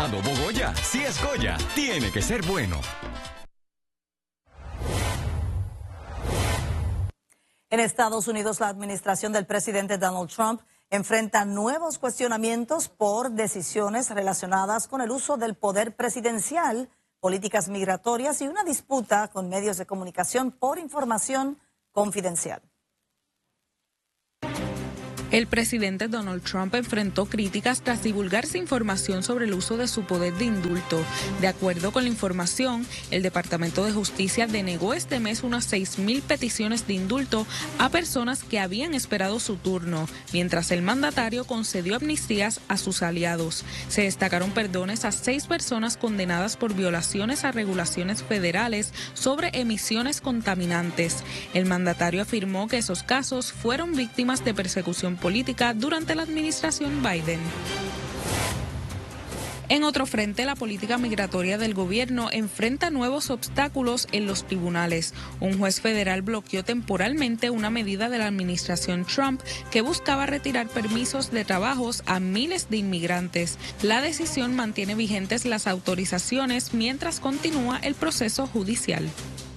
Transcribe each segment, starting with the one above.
Adobo Goya, si es Goya, tiene que ser bueno. En Estados Unidos, la administración del presidente Donald Trump enfrenta nuevos cuestionamientos por decisiones relacionadas con el uso del poder presidencial, políticas migratorias y una disputa con medios de comunicación por información confidencial. El presidente Donald Trump enfrentó críticas tras divulgarse información sobre el uso de su poder de indulto. De acuerdo con la información, el Departamento de Justicia denegó este mes unas 6,000 peticiones de indulto a personas que habían esperado su turno, mientras el mandatario concedió amnistías a sus aliados. Se destacaron perdones a 6 personas condenadas por violaciones a regulaciones federales sobre emisiones contaminantes. El mandatario afirmó que esos casos fueron víctimas de persecución política durante la administración Biden. En otro frente, la política migratoria del gobierno enfrenta nuevos obstáculos en los tribunales. Un juez federal bloqueó temporalmente una medida de la administración Trump que buscaba retirar permisos de trabajos a miles de inmigrantes. La decisión mantiene vigentes las autorizaciones mientras continúa el proceso judicial.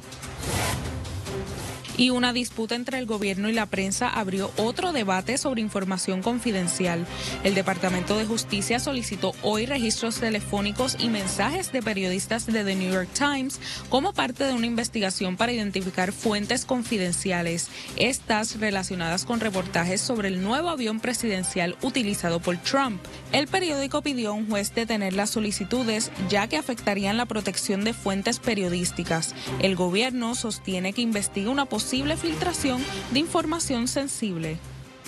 Y una disputa entre el gobierno y la prensa abrió otro debate sobre información confidencial. El Departamento de Justicia solicitó hoy registros telefónicos y mensajes de periodistas de The New York Times como parte de una investigación para identificar fuentes confidenciales, estas relacionadas con reportajes sobre el nuevo avión presidencial utilizado por Trump. El periódico pidió a un juez detener las solicitudes, ya que afectarían la protección de fuentes periodísticas. El gobierno sostiene que investiga una posible filtración de información sensible.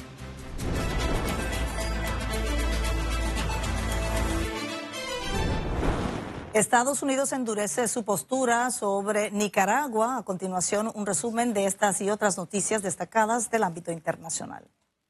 Estados Unidos endurece su postura sobre Nicaragua. A continuación, un resumen de estas y otras noticias destacadas del ámbito internacional.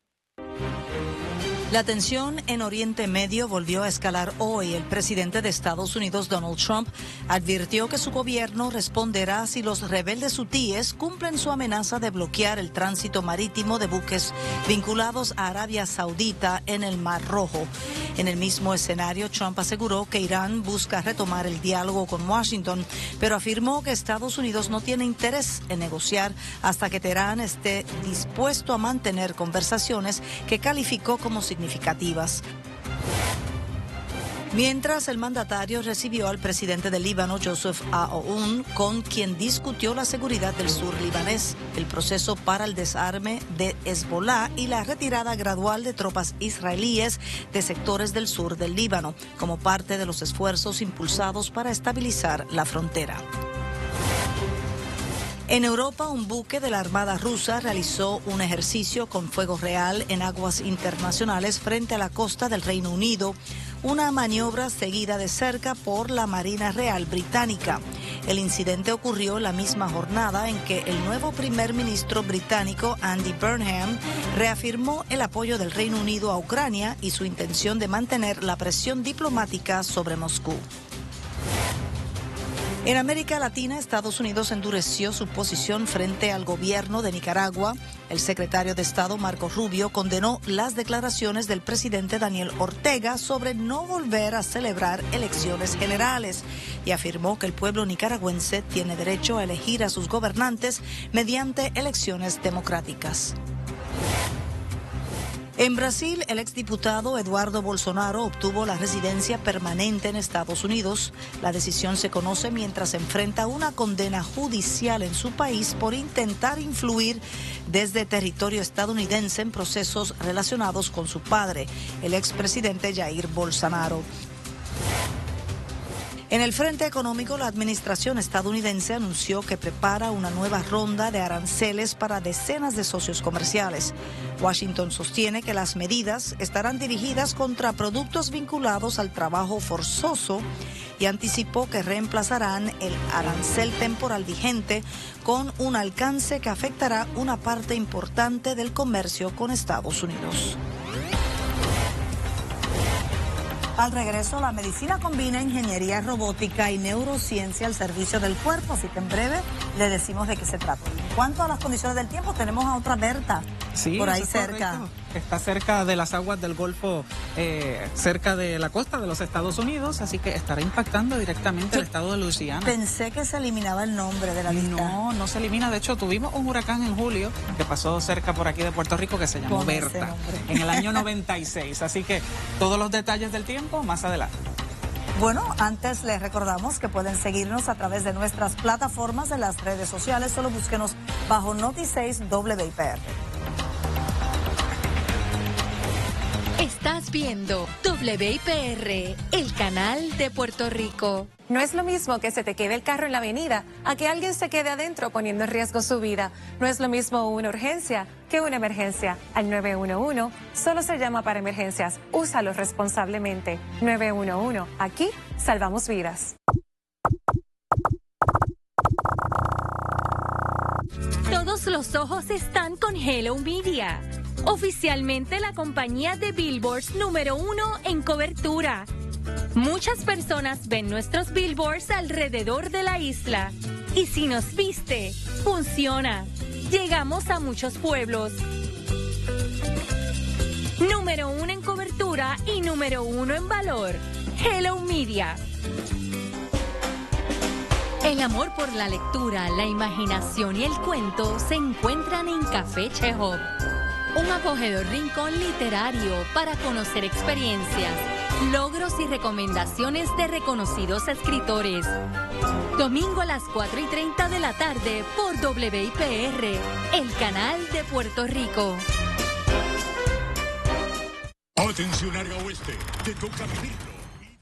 La tensión en Oriente Medio volvió a escalar hoy. El presidente de Estados Unidos, Donald Trump, advirtió que su gobierno responderá si los rebeldes hutíes cumplen su amenaza de bloquear el tránsito marítimo de buques vinculados a Arabia Saudita en el Mar Rojo. En el mismo escenario, Trump aseguró que Irán busca retomar el diálogo con Washington, pero afirmó que Estados Unidos no tiene interés en negociar hasta que Teherán esté dispuesto a mantener conversaciones que calificó como significativas. Mientras el mandatario recibió al presidente del Líbano, Joseph Aoun, con quien discutió la seguridad del sur libanés, el proceso para el desarme de Hezbolá y la retirada gradual de tropas israelíes de sectores del sur del Líbano, como parte de los esfuerzos impulsados para estabilizar la frontera. En Europa, un buque de la Armada rusa realizó un ejercicio con fuego real en aguas internacionales frente a la costa del Reino Unido, una maniobra seguida de cerca por la Marina Real Británica. El incidente ocurrió la misma jornada en que el nuevo primer ministro británico, Andy Burnham, reafirmó el apoyo del Reino Unido a Ucrania y su intención de mantener la presión diplomática sobre Moscú. En América Latina, Estados Unidos endureció su posición frente al gobierno de Nicaragua. El secretario de Estado, Marco Rubio, condenó las declaraciones del presidente Daniel Ortega sobre no volver a celebrar elecciones generales y afirmó que el pueblo nicaragüense tiene derecho a elegir a sus gobernantes mediante elecciones democráticas. En Brasil, el exdiputado Eduardo Bolsonaro obtuvo la residencia permanente en Estados Unidos. La decisión se conoce mientras enfrenta una condena judicial en su país por intentar influir desde territorio estadounidense en procesos relacionados con su padre, el expresidente Jair Bolsonaro. En el frente económico, la administración estadounidense anunció que prepara una nueva ronda de aranceles para decenas de socios comerciales. Washington sostiene que las medidas estarán dirigidas contra productos vinculados al trabajo forzoso y anticipó que reemplazarán el arancel temporal vigente con un alcance que afectará una parte importante del comercio con Estados Unidos. Al regreso, la medicina combina ingeniería robótica y neurociencia al servicio del cuerpo, así que en breve le decimos de qué se trata. En cuanto a las condiciones del tiempo, tenemos a otra Berta Sí, por ahí eso es cerca. correcto. Está cerca de las aguas del Golfo, cerca de la costa de los Estados Unidos, así que estará impactando directamente el estado de Luisiana. Pensé que se eliminaba el nombre de la lista. No, no se elimina. De hecho, tuvimos un huracán en julio que pasó cerca por aquí de Puerto Rico que se llamó Con ese Berta nombre. en el año 96. Así que todos los detalles del tiempo más adelante. Bueno, antes les recordamos que pueden seguirnos a través de nuestras plataformas en las redes sociales. Solo búsquenos bajo Noti6 WIPR. Estás viendo WIPR, el canal de Puerto Rico. No es lo mismo que se te quede el carro en la avenida a que alguien se quede adentro poniendo en riesgo su vida. No es lo mismo una urgencia que una emergencia. Al 911 solo se llama para emergencias. Úsalo responsablemente. 911. Aquí salvamos vidas. Todos los ojos están con Hello Media, oficialmente la compañía de billboards número 1 en cobertura. Muchas personas ven nuestros billboards alrededor de la isla. Y si nos viste, funciona. Llegamos a muchos pueblos. Número 1 en cobertura y número 1 en valor. Hello Media. El amor por la lectura, la imaginación y el cuento se encuentran en Café Chekhov, un acogedor rincón literario para conocer experiencias, logros y recomendaciones de reconocidos escritores. Domingo a las 4:30 de la tarde por WIPR, el canal de Puerto Rico. Atención área oeste, te toca vivir